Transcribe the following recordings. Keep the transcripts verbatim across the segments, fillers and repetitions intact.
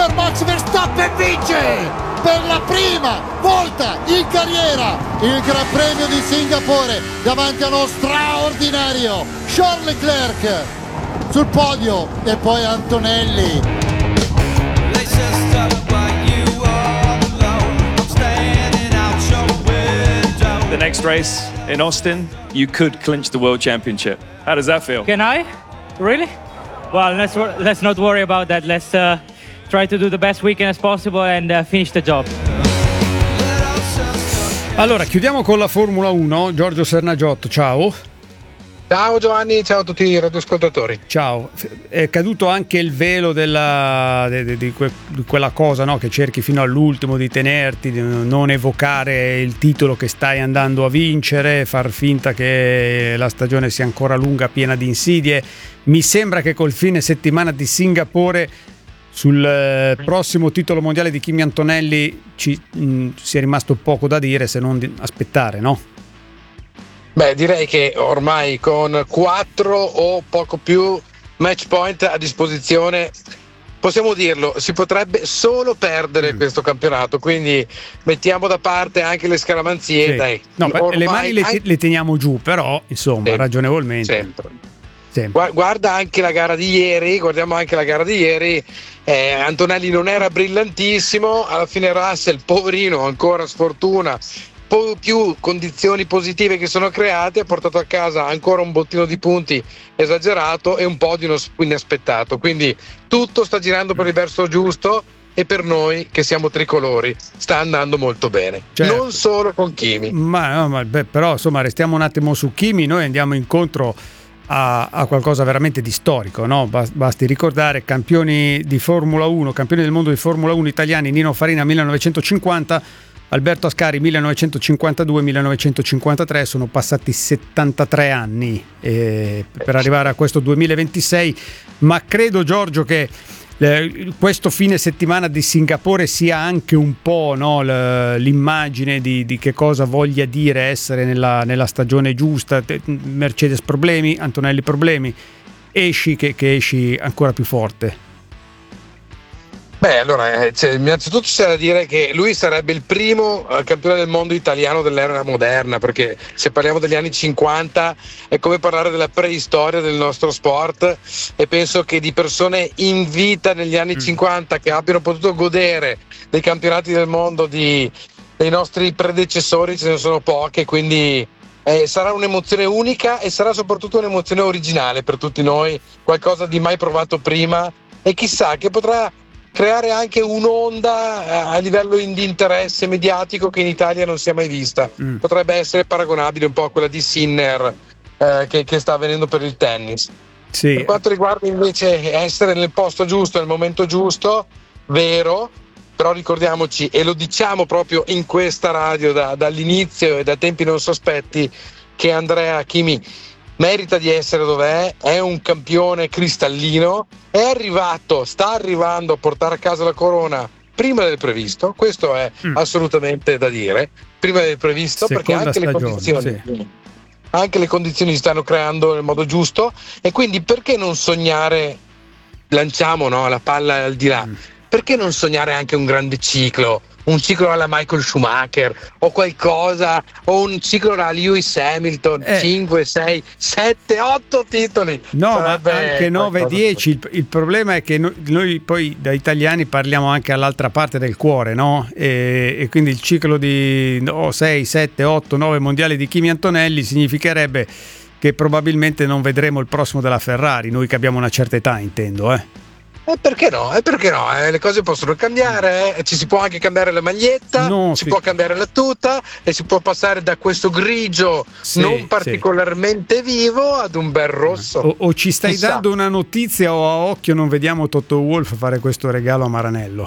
per Max Verstappen, vince per la prima volta in carriera il Gran Premio di Singapore davanti allo straordinario Charles Leclerc sul podio, e poi Antonelli. The next race in Austin, you could clinch the World Championship. How does that feel? Can I? Really? Well, let's let's not worry about that. Let's uh, try to do the best weekend as possible and uh, finish the job. Allora, chiudiamo con la Formula uno. Giorgio Sernagiotto, ciao. Ciao Giovanni, ciao a tutti i radioascoltatori. Ciao, è caduto anche il velo della, di, di, di, que, di quella cosa, no? Che cerchi fino all'ultimo di tenerti, di non evocare il titolo che stai andando a vincere, far finta che la stagione sia ancora lunga, piena di insidie. Mi sembra che col fine settimana di Singapore sul eh, prossimo titolo mondiale di Kimi Antonelli ci mh, sia rimasto poco da dire, se non di aspettare, no? Beh, direi che ormai con quattro o poco più match point a disposizione, possiamo dirlo, si potrebbe solo perdere mm. questo campionato, quindi mettiamo da parte anche le scaramanzie. Sì. Dai. No, ormai le mani le, anche... le teniamo giù, però insomma, sempre, ragionevolmente. Sempre. sempre. Guarda anche la gara di ieri, guardiamo anche la gara di ieri. Eh, Antonelli non era brillantissimo, alla fine Russell, poverino, ancora sfortuna, più condizioni positive che sono create, ha portato a casa ancora un bottino di punti esagerato e un podio inaspettato, quindi tutto sta girando per il verso giusto e per noi che siamo tricolori sta andando molto bene, certo. Non solo con Kimi, ma, no, ma beh, però insomma restiamo un attimo su Kimi. Noi andiamo incontro a, a qualcosa veramente di storico, no? Basti ricordare campioni di Formula uno, campioni del mondo di Formula uno italiani, Nino Farina millenovecentocinquanta, Alberto Ascari millenovecentocinquantadue millenovecentocinquantatré, sono passati settantatré anni eh, per arrivare a questo duemilaventisei, ma credo, Giorgio, che eh, questo fine settimana di Singapore sia anche un po', no, l'immagine di, di che cosa voglia dire essere nella, nella stagione giusta. Mercedes problemi, Antonelli problemi, esci che, che esci ancora più forte. Beh, allora, cioè, innanzitutto c'è da dire che lui sarebbe il primo uh, campione del mondo italiano dell'era moderna, perché se parliamo degli anni cinquanta è come parlare della preistoria del nostro sport, e penso che di persone in vita negli anni mm. cinquanta che abbiano potuto godere dei campionati del mondo di, dei nostri predecessori ce ne sono poche, quindi eh, sarà un'emozione unica e sarà soprattutto un'emozione originale per tutti noi, qualcosa di mai provato prima, e chissà che potrà creare anche un'onda a livello di interesse mediatico che in Italia non si è mai vista. Mm. Potrebbe essere paragonabile un po' a quella di Sinner eh, che, che sta avvenendo per il tennis. Sì. Per quanto riguarda invece essere nel posto giusto, nel momento giusto, vero, però ricordiamoci, e lo diciamo proprio in questa radio da, dall'inizio e da tempi non sospetti, che Andrea Kimi merita di essere dov'è, è un campione cristallino, è arrivato, sta arrivando a portare a casa la corona prima del previsto, questo è mm. assolutamente da dire, prima del previsto, seconda perché anche stagione, le condizioni sì. anche le condizioni si stanno creando nel modo giusto, e quindi perché non sognare, lanciamo, no, la palla al di là, mm. perché non sognare anche un grande ciclo, un ciclo alla Michael Schumacher o qualcosa, o un ciclo alla Lewis Hamilton, eh. cinque, sei, sette, otto titoli. No, ma anche nove, dieci. Il, il problema è che noi, noi poi da italiani parliamo anche all'altra parte del cuore, no? E, e quindi il ciclo di oh, sei, sette, otto, nove mondiali di Kimi Antonelli significherebbe che probabilmente non vedremo il prossimo della Ferrari, noi che abbiamo una certa età, intendo, eh. E perché no? E perché no? Eh, le cose possono cambiare, eh? Ci si può anche cambiare la maglietta, no, si sì. può cambiare la tuta e si può passare da questo grigio sì, non particolarmente sì. vivo ad un bel rosso. O, o ci stai Chissà. dando una notizia, o a occhio non vediamo Toto Wolff fare questo regalo a Maranello?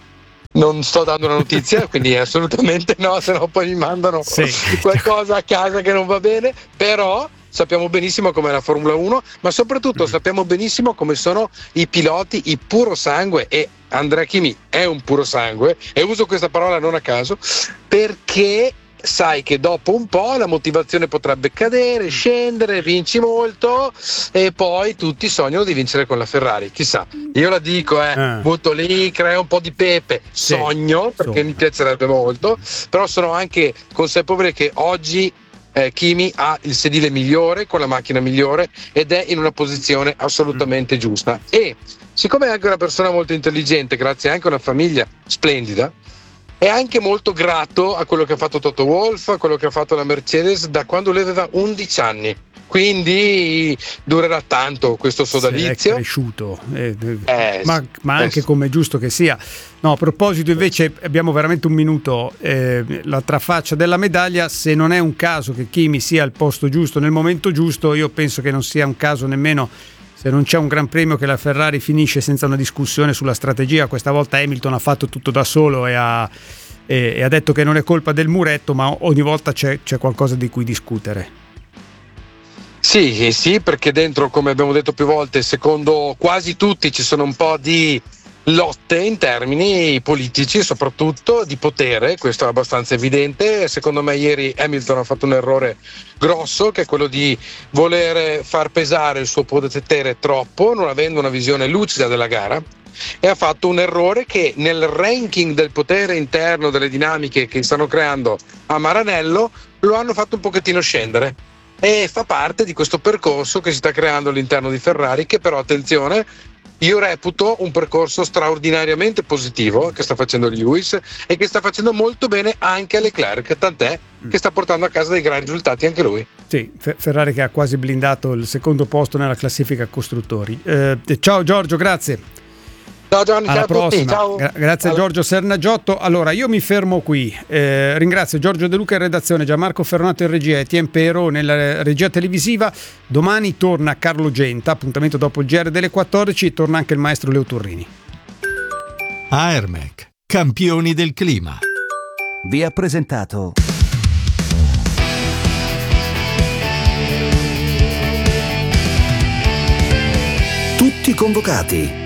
Non sto dando una notizia, quindi assolutamente no, se no poi mi mandano sì. qualcosa a casa che non va bene, però sappiamo benissimo com'è la Formula uno, ma soprattutto mm. sappiamo benissimo come sono i piloti, i puro sangue, e Andrea Kimi è un puro sangue, e uso questa parola non a caso, perché sai che dopo un po' la motivazione potrebbe cadere, scendere, vinci molto e poi tutti sognano di vincere con la Ferrari. Chissà, io la dico, eh, Ah. butto lì, crea un po' di pepe, Sì. sogno perché Sì. mi piacerebbe molto, però sono anche consapevole che oggi eh, Kimi ha il sedile migliore con la macchina migliore ed è in una posizione assolutamente Mm. giusta. E siccome è anche una persona molto intelligente, grazie anche a una famiglia splendida, è anche molto grato a quello che ha fatto Toto Wolff, a quello che ha fatto la Mercedes da quando lui aveva undici anni. Quindi durerà tanto questo Se è sodalizio. cresciuto, eh, eh, Eh, ma, ma anche eh, come è giusto che sia. No, a proposito invece abbiamo veramente un minuto, eh, l'altra faccia della medaglia, se non è un caso che Kimi sia al posto giusto nel momento giusto, io penso che non sia un caso nemmeno se non c'è un gran premio che la Ferrari finisce senza una discussione sulla strategia. Questa volta Hamilton ha fatto tutto da solo e ha, e, e ha detto che non è colpa del muretto, ma ogni volta c'è, c'è qualcosa di cui discutere. Sì, sì, perché dentro, come abbiamo detto più volte, secondo quasi tutti ci sono un po' di lotte in termini politici, soprattutto di potere, questo è abbastanza evidente. Secondo me ieri Hamilton ha fatto un errore grosso, che è quello di voler far pesare il suo potere troppo, non avendo una visione lucida della gara, e ha fatto un errore che nel ranking del potere interno, delle dinamiche che stanno creando a Maranello, lo hanno fatto un pochettino scendere. E fa parte di questo percorso che si sta creando all'interno di Ferrari, che però, attenzione, io reputo un percorso straordinariamente positivo che sta facendo Lewis e che sta facendo molto bene anche a Leclerc, tant'è che sta portando a casa dei gran risultati anche lui. Sì, Ferrari che ha quasi blindato il secondo posto nella classifica costruttori. Eh, ciao Giorgio, grazie. Ciao Gianni, Alla ciao a tutti, prossima. ciao. Gra- grazie a Giorgio Sernagiotto. Allora io mi fermo qui, eh, ringrazio Giorgio De Luca in redazione, Gianmarco Ferronato in regia, Etienne Pero nella regia televisiva. Domani torna Carlo Genta, appuntamento dopo il G R delle quattordici, torna anche il maestro Leo Turrini. Aermec, campioni del clima. Vi ha presentato Tutti convocati.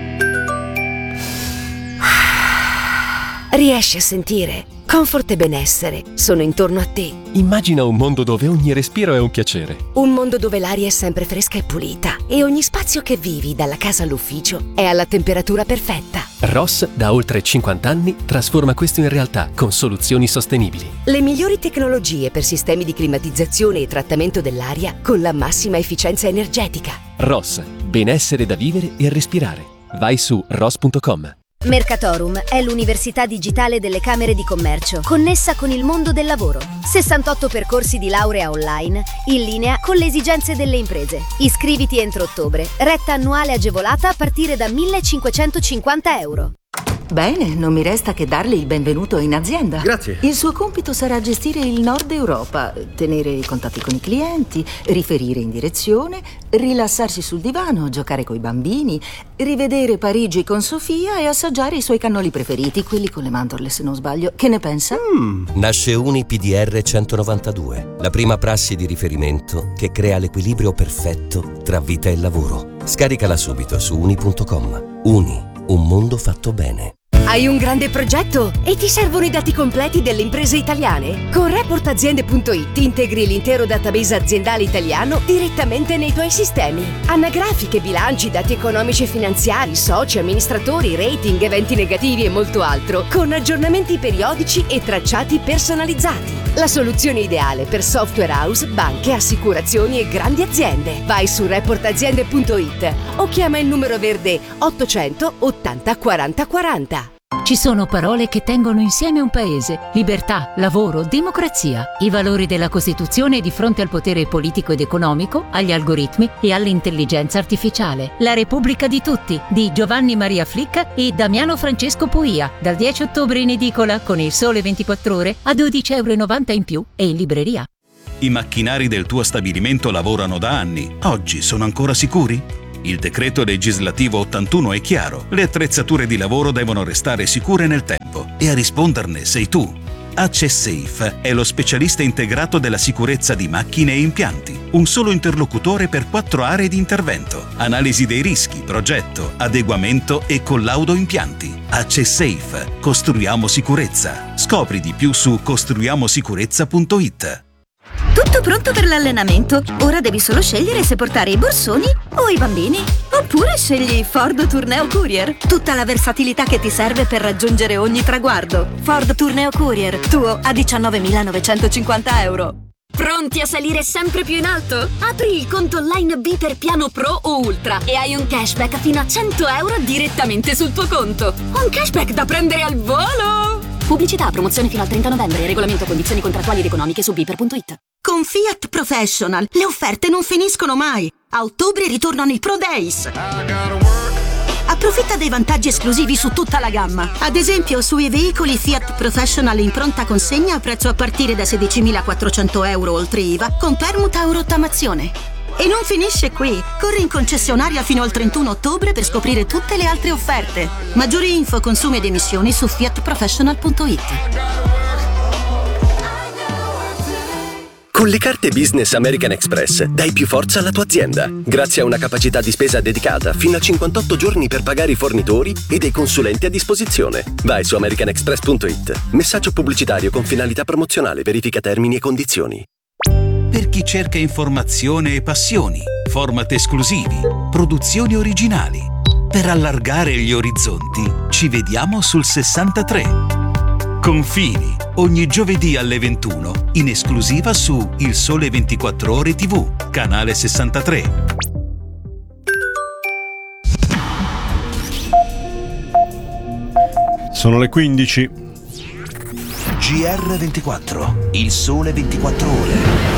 Riesci a sentire? Comfort e benessere sono intorno a te. Immagina un mondo dove ogni respiro è un piacere. Un mondo dove l'aria è sempre fresca e pulita e ogni spazio che vivi, dalla casa all'ufficio, è alla temperatura perfetta. Ross, da oltre cinquanta anni, trasforma questo in realtà con soluzioni sostenibili. Le migliori tecnologie per sistemi di climatizzazione e trattamento dell'aria con la massima efficienza energetica. Ross, benessere da vivere e respirare. Vai su ross punto com. Mercatorum è l'università digitale delle Camere di Commercio, connessa con il mondo del lavoro. sessantotto percorsi di laurea online, in linea con le esigenze delle imprese. Iscriviti entro ottobre. Retta annuale agevolata a partire da millecinquecentocinquanta euro. Bene, non mi resta che darle il benvenuto in azienda. Grazie. Il suo compito sarà gestire il Nord Europa, tenere i contatti con i clienti, riferire in direzione, rilassarsi sul divano, giocare coi bambini, rivedere Parigi con Sofia e assaggiare i suoi cannoli preferiti, quelli con le mandorle se non sbaglio. Che ne pensa? Mm. Nasce Uni P D R centonovantadue, la prima prassi di riferimento che crea l'equilibrio perfetto tra vita e lavoro. Scaricala subito su uni punto com. Uni, un mondo fatto bene. Hai un grande progetto e ti servono i dati completi delle imprese italiane? Con report aziende punto it integri l'intero database aziendale italiano direttamente nei tuoi sistemi. Anagrafiche, bilanci, dati economici e finanziari, soci, amministratori, rating, eventi negativi e molto altro, con aggiornamenti periodici e tracciati personalizzati. La soluzione ideale per software house, banche, assicurazioni e grandi aziende. Vai su report aziende punto it o chiama il numero verde ottocento ottanta quaranta quaranta. Ci sono parole che tengono insieme un paese: libertà, lavoro, democrazia, i valori della Costituzione di fronte al potere politico ed economico, agli algoritmi e all'intelligenza artificiale. La Repubblica di tutti, di Giovanni Maria Flicca e Damiano Francesco Poia, dal dieci ottobre in edicola con Il Sole ventiquattro Ore a dodici e novanta euro in più e in libreria. I macchinari del tuo stabilimento lavorano da anni. Oggi sono ancora sicuri? Il decreto legislativo ottantuno è chiaro. Le attrezzature di lavoro devono restare sicure nel tempo e a risponderne sei tu. AccessSafe è lo specialista integrato della sicurezza di macchine e impianti. Un solo interlocutore per quattro aree di intervento. Analisi dei rischi, progetto, adeguamento e collaudo impianti. AccessSafe. Costruiamo sicurezza. Scopri di più su costruiamo sicurezza punto it. Tutto pronto per l'allenamento. Ora devi solo scegliere se portare i borsoni o i bambini. Oppure scegli Ford Tourneo Courier. Tutta la versatilità che ti serve per raggiungere ogni traguardo. Ford Tourneo Courier, tuo a diciannovemilanovecentocinquanta euro. Pronti a salire sempre più in alto? Apri il conto online B per piano Pro o Ultra e hai un cashback fino a cento euro direttamente sul tuo conto. Un cashback da prendere al volo! Pubblicità, promozione fino al trenta novembre. Regolamento, condizioni contrattuali ed economiche su biper punto it. Con Fiat Professional le offerte non finiscono mai. A ottobre ritornano i Pro Days. Approfitta dei vantaggi esclusivi su tutta la gamma. Ad esempio sui veicoli Fiat Professional in pronta consegna a prezzo a partire da sedicimilaquattrocento euro oltre I V A con permuta o rottamazione. E non finisce qui. Corri in concessionaria fino al trentuno ottobre per scoprire tutte le altre offerte. Maggiori info, consumi ed emissioni su fiat professional punto it. Con le carte Business American Express dai più forza alla tua azienda, grazie a una capacità di spesa dedicata fino a cinquantotto giorni per pagare i fornitori e dei consulenti a disposizione. Vai su american express punto it. Messaggio pubblicitario con finalità promozionale. Verifica termini e condizioni. Per chi cerca informazione e passioni, format esclusivi, produzioni originali. Per allargare gli orizzonti, ci vediamo sul sessantatré. Confini, ogni giovedì alle ventuno, in esclusiva su Il Sole ventiquattro Ore tivù, canale sessantatré. Sono le quindici. G R ventiquattro, Il Sole ventiquattro Ore.